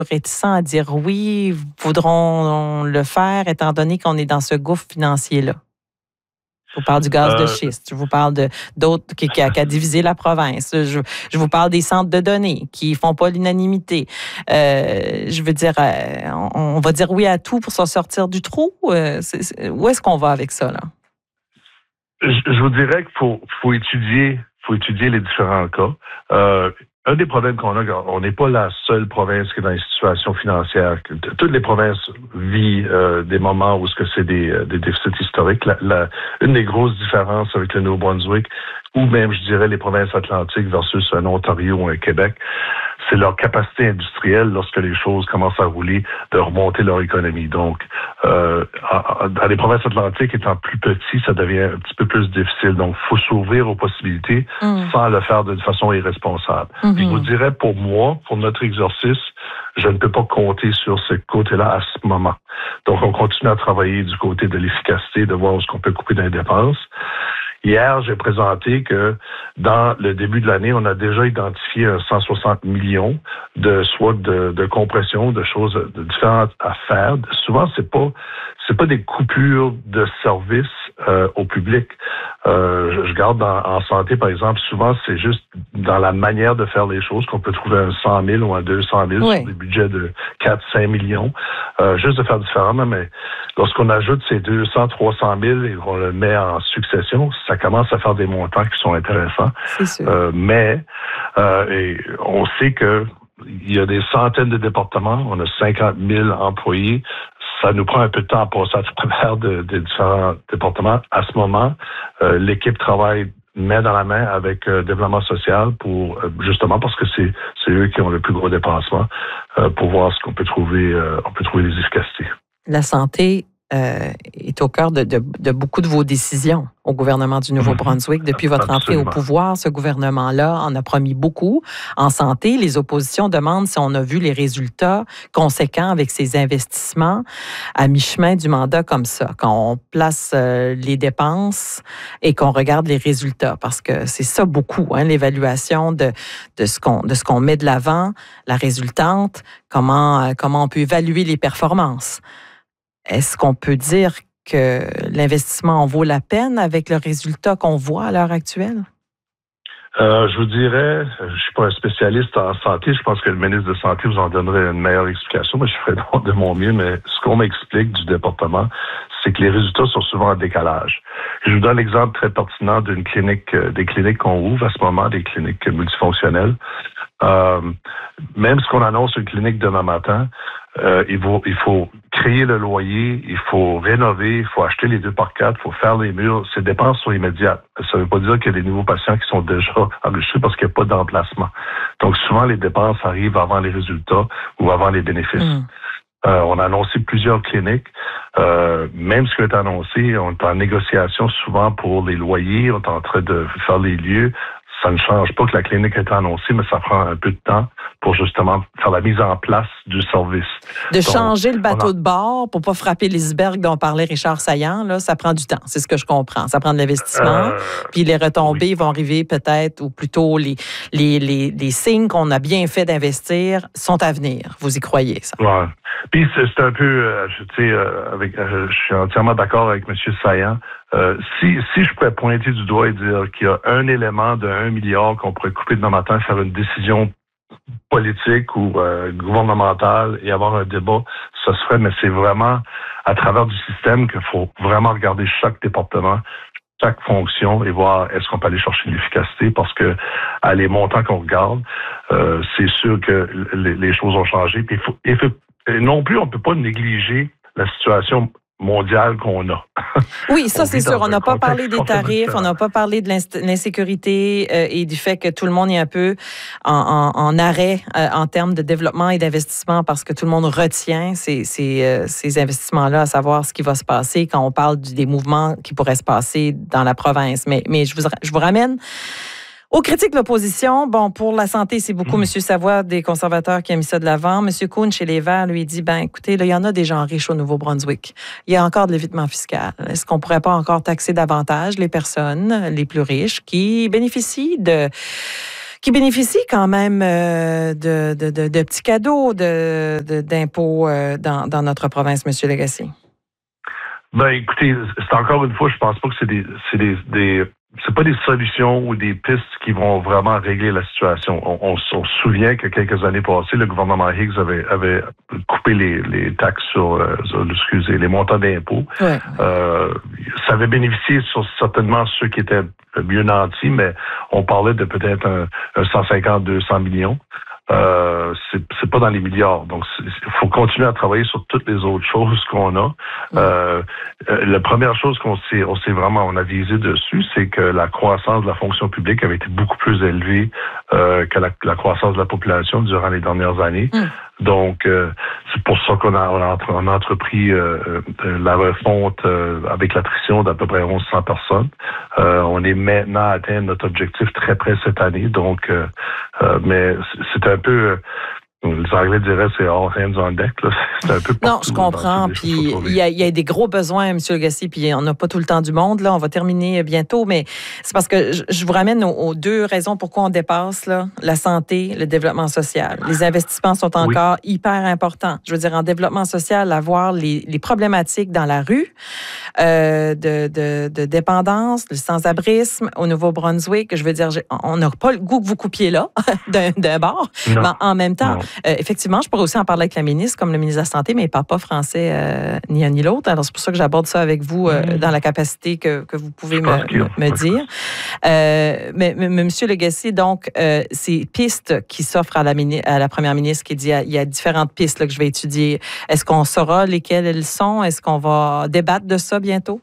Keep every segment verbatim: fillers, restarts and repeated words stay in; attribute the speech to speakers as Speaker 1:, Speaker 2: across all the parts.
Speaker 1: réticents à dire oui, voudront le faire, étant donné qu'on est dans ce gouffre financier-là? Je vous parle du gaz de schiste, je vous parle de, d'autres qui, qui, a, qui a divisé la province, je, je vous parle des centres de données qui ne font pas l'unanimité. Euh, je veux dire, euh, on, on va dire oui à tout pour s'en sortir du trou. Euh, c'est, c'est, où est-ce qu'on va avec ça, là?
Speaker 2: Je, je vous dirais qu'il faut, faut étudier, faut étudier les différents cas. Euh, Un des problèmes qu'on a, on n'est pas la seule province qui est dans une situation financière. Toutes les provinces vivent euh, des moments où ce que c'est des, des déficits historiques. La, la, une des grosses différences avec le Nouveau-Brunswick, ou même, je dirais, les provinces atlantiques versus un Ontario ou un Québec, c'est leur capacité industrielle, lorsque les choses commencent à rouler, de remonter leur économie. Donc, euh, dans les provinces atlantiques, étant plus petits, ça devient un petit peu plus difficile. Donc, il faut s'ouvrir aux possibilités mmh. sans le faire d'une façon irresponsable. Mmh. Puis, je vous dirais, pour moi, pour notre exercice, je ne peux pas compter sur ce côté-là à ce moment. Donc, on continue à travailler du côté de l'efficacité, de voir où est-ce qu'on peut couper dans les dépenses. Hier, j'ai présenté que dans le début de l'année, on a déjà identifié cent soixante millions de soit de, de compression, de choses de différentes à faire. Souvent, c'est pas c'est pas des coupures de services euh, au public. Euh, je, je garde dans, en santé, par exemple, souvent, c'est juste dans la manière de faire les choses qu'on peut trouver un cent mille ou un deux cent mille oui. sur des budgets de quatre à cinq millions. Euh, juste de faire différemment, mais lorsqu'on ajoute ces deux cents, trois cent mille et qu'on le met en succession, ça commence à faire des montants qui sont intéressants.
Speaker 1: C'est sûr.
Speaker 2: Euh, mais euh, et on sait que il y a des centaines de départements, on a cinquante mille employés. Ça nous prend un peu de temps à passer à travers de, de différents départements. À ce moment, euh, l'équipe travaille main dans la main avec euh, développement social pour euh, justement parce que c'est c'est eux qui ont le plus gros dépassement euh, pour voir ce qu'on peut trouver. Euh, on peut trouver des efficacités.
Speaker 1: La santé euh, est au cœur de, de, de beaucoup de vos décisions au gouvernement du Nouveau-Brunswick. Depuis votre entrée au pouvoir, ce gouvernement-là en a promis beaucoup. En santé, les oppositions demandent si on a vu les résultats conséquents avec ces investissements à mi-chemin du mandat comme ça, quand on place euh, les dépenses et qu'on regarde les résultats, parce que c'est ça beaucoup, hein, l'évaluation de, de ce qu'on de ce qu'on met de l'avant, la résultante, comment, euh, comment on peut évaluer les performances. Est-ce qu'on peut dire que l'investissement en vaut la peine avec le résultat qu'on voit à l'heure actuelle?
Speaker 2: Euh, je vous dirais, je ne suis pas un spécialiste en santé. Je pense que le ministre de la Santé vous en donnerait une meilleure explication, mais je ferai de mon mieux. Mais ce qu'on m'explique du département, c'est que les résultats sont souvent en décalage. Je vous donne l'exemple très pertinent d'une clinique, des cliniques qu'on ouvre à ce moment, des cliniques multifonctionnelles. Euh, même si on annonce une clinique demain matin, euh, il, faut, il faut créer le loyer, il faut rénover, il faut acheter les deux par quatre, il faut faire les murs. Ces dépenses sont immédiates. Ça ne veut pas dire qu'il y a des nouveaux patients qui sont déjà enregistrés parce qu'il n'y a pas d'emplacement. Donc souvent, les dépenses arrivent avant les résultats ou avant les bénéfices. Mmh. Euh, on a annoncé plusieurs cliniques. Euh, même ce qui est annoncé, on est en négociation souvent pour les loyers, on est en train de faire les lieux. Ça ne change pas que la clinique est annoncée, mais ça prend un peu de temps pour justement faire la mise en place du service.
Speaker 1: De Donc, changer le bateau a... de bord pour pas frapper l'iceberg dont parlait Richard Saillant, là, ça prend du temps. C'est ce que je comprends. Ça prend de l'investissement. Euh, puis les retombées oui. vont arriver peut-être, ou plutôt les, les, les, les signes qu'on a bien fait d'investir sont à venir. Vous y croyez, ça?
Speaker 2: Ouais. Puis c'est, c'est un peu, euh, tu sais, euh, avec, euh, je suis entièrement d'accord avec M. Saillant. Euh, si, si je pourrais pointer du doigt et dire qu'il y a un élément de un milliard qu'on pourrait couper demain matin, faire une décision politique ou euh, gouvernementale et avoir un débat, ça se ferait, mais c'est vraiment à travers du système qu'il faut vraiment regarder chaque département, chaque fonction et voir est-ce qu'on peut aller chercher de l'efficacité parce que à les montants qu'on regarde, euh, c'est sûr que les, les choses ont changé. Puis il faut, il faut, et non plus, on ne peut pas négliger la situation mondiale qu'on a.
Speaker 1: Oui, ça, c'est sûr. On n'a pas parlé des tarifs, on n'a pas parlé de l'insécurité euh, et du fait que tout le monde est un peu en, en, en arrêt euh, en termes de développement et d'investissement parce que tout le monde retient ces, ces, euh, ces investissements-là, à savoir ce qui va se passer quand on parle du, des mouvements qui pourraient se passer dans la province. Mais, mais je, vous, je vous ramène aux critiques de l'opposition. Bon, pour la santé, c'est beaucoup mmh. M. Savoie des conservateurs qui a mis ça de l'avant. M. Kuhn, chez les Verts, lui, dit, ben écoutez, là, il y en a des gens riches au Nouveau-Brunswick. Il y a encore de l'évitement fiscal. Est-ce qu'on pourrait pas encore taxer davantage les personnes les plus riches qui bénéficient de... qui bénéficient quand même euh, de, de, de, de petits cadeaux de, de, d'impôts euh, dans, dans notre province, M. Lagacé.
Speaker 2: Ben, écoutez, c'est encore une fois, je pense pas que c'est des, c'est des, des c'est pas des solutions ou des pistes qui vont vraiment régler la situation. On, on, on se souvient que quelques années passées, le gouvernement Higgs avait, avait coupé les, les taxes sur, euh, sur excusez, les montants d'impôts.
Speaker 1: Ouais.
Speaker 2: Euh, ça avait bénéficié sur certainement ceux qui étaient mieux nantis, mais on parlait de peut-être un, un cent cinquante à deux cents millions. Euh, c'est, c'est pas dans les milliards. Donc, il faut continuer à travailler sur toutes les autres choses qu'on a. Euh, euh, la première chose qu'on s'est, on s'est vraiment, on a visé dessus, c'est que la croissance de la fonction publique avait été beaucoup plus élevée euh, que la, la croissance de la population durant les dernières années. Mm. Donc, euh, c'est pour ça qu'on a, on a, on a entrepris euh, la refonte euh, avec l'attrition d'à peu près mille cent personnes. Euh, on est maintenant atteint notre objectif très près cette année. Donc, euh, euh, mais c'est un peu... Euh, les Anglais diraient c'est all hands on deck. Là. C'est un peu
Speaker 1: non, je comprends. Puis il y, y a des gros besoins, M. Lagacé, puis on n'a pas tout le temps du monde. Là, on va terminer bientôt, mais c'est parce que je, je vous ramène aux, aux deux raisons pourquoi on dépasse là, la santé, le développement social. Les investissements sont encore oui. hyper importants. Je veux dire, en développement social, avoir les, les problématiques dans la rue euh, de, de, de dépendance, le sans-abrisme au Nouveau-Brunswick. Je veux dire, on n'a pas le goût que vous coupiez là, d'un, d'un bord, non. mais en même temps. Non. Euh, effectivement, je pourrais aussi en parler avec la ministre, comme le ministre de la Santé, mais il ne parle pas français euh, ni un ni l'autre. Alors, c'est pour ça que j'aborde ça avec vous euh, mmh. dans la capacité que, que vous pouvez me, me, me dire. Euh, mais, mais M. Lagacé, donc, euh, ces pistes qui s'offrent à la, mini- à la première ministre qui dit il y a différentes pistes là, que je vais étudier. Est-ce qu'on saura lesquelles elles sont? Est-ce qu'on va débattre de ça bientôt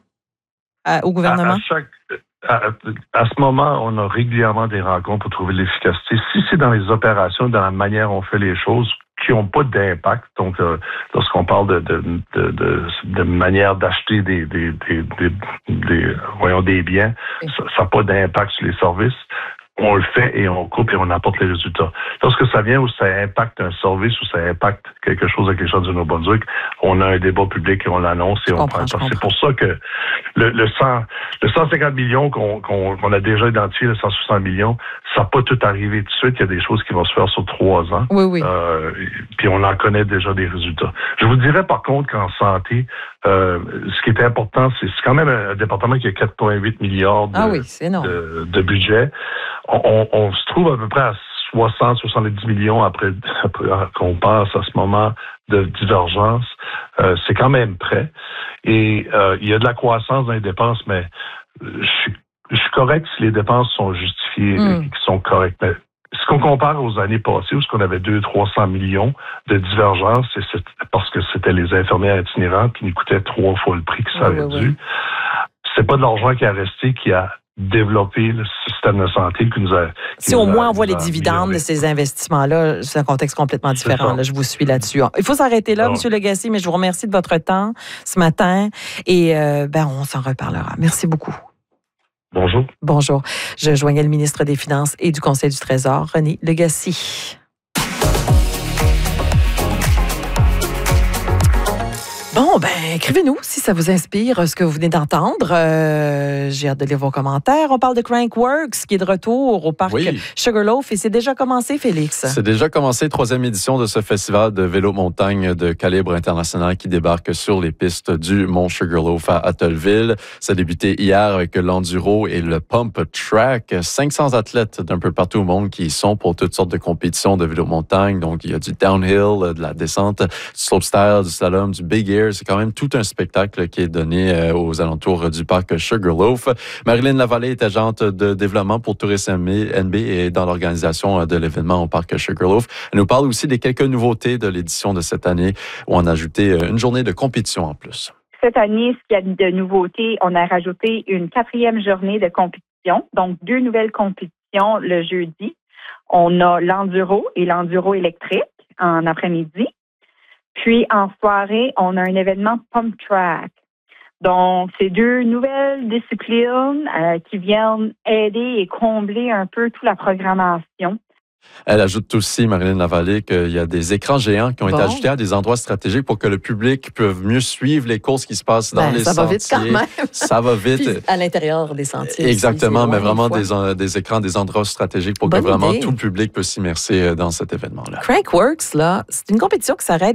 Speaker 1: à, au gouvernement?
Speaker 2: À, à chaque... À, à ce moment, on a régulièrement des rencontres pour trouver l'efficacité. Si c'est dans les opérations, dans la manière dont on fait les choses, qui n'ont pas d'impact, donc euh, lorsqu'on parle de, de, de, de, de manière d'acheter des, des, des, des, des, voyons, des biens, ça n'a pas d'impact sur les services. On le fait et on coupe et on apporte les résultats. Lorsque ça vient où ça impacte un service, où ça impacte quelque chose avec les gens du Nouveau-Brunswick, on a un débat public et on l'annonce et on prend le temps. C'est pour ça que le, le, cent, le cent cinquante millions qu'on, qu'on, qu'on a déjà identifié, le cent soixante millions, ça n'a pas tout arrivé tout de suite. Il y a des choses qui vont se faire sur trois ans.
Speaker 1: Oui, oui.
Speaker 2: Euh, puis on en connaît déjà des résultats. Je vous dirais par contre qu'en santé, euh, ce qui est important, c'est, c'est quand même un département qui a quatre virgule huit milliards de,
Speaker 1: ah oui, c'est énorme.
Speaker 2: de, de budget. On, on, on se trouve à peu près à soixante à soixante-dix millions après, après qu'on passe à ce moment de divergence. Euh, c'est quand même prêt. Et euh, il y a de la croissance dans les dépenses, mais je suis, je suis correct si les dépenses sont justifiées mm. et qui sont correctes. Mais ce qu'on compare aux années passées, où on avait deux cents à trois cents millions de divergence, c'est, c'est parce que c'était les infirmières itinérantes qui nous coûtaient trois fois le prix que ça oui, avait oui, dû. Oui. C'est pas de l'argent qui a resté, qui a développer le système de santé qui nous a... Qui
Speaker 1: si
Speaker 2: nous
Speaker 1: au moins
Speaker 2: a,
Speaker 1: on voit les dividendes de ces investissements-là, c'est un contexte complètement différent. Là, je vous suis là-dessus. Il faut s'arrêter là, M. Lagacé, mais je vous remercie de votre temps ce matin et euh, ben, on s'en reparlera. Merci beaucoup.
Speaker 2: Bonjour.
Speaker 1: Bonjour. Je joignais le ministre des Finances et du Conseil du Trésor, René Lagacé. Bon, ben, écrivez-nous si ça vous inspire ce que vous venez d'entendre. Euh, j'ai hâte de lire vos commentaires. On parle de Crankworx qui est de retour au parc oui. Sugarloaf et c'est déjà commencé, Félix.
Speaker 3: C'est déjà commencé, troisième édition de ce festival de vélo-montagne de calibre international qui débarque sur les pistes du Mont Sugarloaf à Atholville. Ça a débuté hier avec l'enduro et le pump track. cinq cents athlètes d'un peu partout au monde qui y sont pour toutes sortes de compétitions de vélo-montagne. Donc, il y a du downhill, de la descente, du slopestyle, du slalom, du big air. C'est quand même tout un spectacle qui est donné euh, aux alentours du parc Sugarloaf. Marilyn Lavallée est agente de développement pour Tourisme N B et dans l'organisation de l'événement au parc Sugarloaf. Elle nous parle aussi des quelques nouveautés de l'édition de cette année où on a ajouté une journée de compétition en plus.
Speaker 4: Cette année, ce qu'il y a de nouveautés, on a rajouté une quatrième journée de compétition, donc deux nouvelles compétitions le jeudi. On a l'enduro et l'enduro électrique en après-midi. Puis, en soirée, on a un événement Pump Track. Donc, c'est deux nouvelles disciplines euh, qui viennent aider et combler un peu toute la programmation.
Speaker 3: Elle ajoute aussi, Marilyn Lavallée, qu'il y a des écrans géants qui ont
Speaker 1: bon.
Speaker 3: été ajoutés à des endroits stratégiques pour que le public puisse mieux suivre les courses qui se passent dans
Speaker 1: ben,
Speaker 3: les
Speaker 1: ça
Speaker 3: sentiers.
Speaker 1: Ça va vite quand même.
Speaker 3: Ça va vite.
Speaker 1: Puis à l'intérieur des sentiers.
Speaker 3: Exactement,
Speaker 1: aussi,
Speaker 3: mais vraiment
Speaker 1: des,
Speaker 3: des, des écrans, des endroits stratégiques pour
Speaker 1: Bonne
Speaker 3: que vraiment
Speaker 1: idée.
Speaker 3: tout le public puisse s'immerser dans cet événement-là.
Speaker 1: Crankworx, là, c'est une compétition qui s'arrête